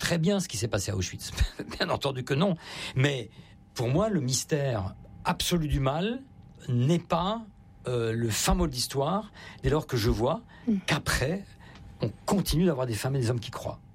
très bien ce qui s'est passé à Auschwitz. Bien entendu que non. Mais pour moi, le mystère absolu du mal n'est pas le fin mot de l'histoire, dès lors que je vois qu'après, on continue d'avoir des femmes et des hommes qui croient.